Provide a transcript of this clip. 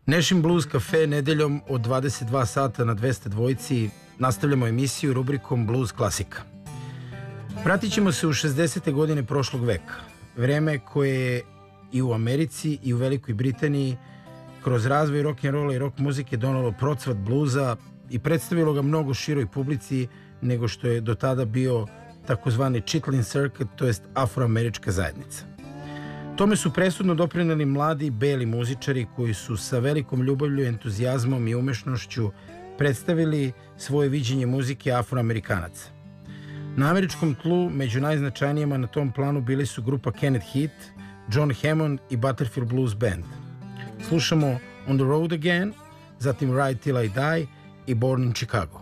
Nešin Blues Cafe nedeljom od 22 sata na 202 nastavljamo emisiju rubrikom Blues klasika. Pratit ćemo se u 60. godine prošlog veka, vreme koje je i u Americi i u Velikoj Britaniji kroz razvoj rock'n'rolla i rock muzike donalo procvat bluza i predstavilo ga mnogo široj publici nego što je do tada bio takozvani Chitlin Circuit, to jest afroamerička zajednica. Tome su presudno doprineli mladi beli muzičari koji su sa velikom ljubavlju, entuzijazmom i umešnošću predstavili svoje viđenje muzike afroamerikanaca. Na američkom tlu među najznačajnijima na tom planu bili su grupa Kenneth Heat, John Hammond i Butterfield Blues Band. Slušamo On the Road Again, zatim Ride Till I Die i Born in Chicago.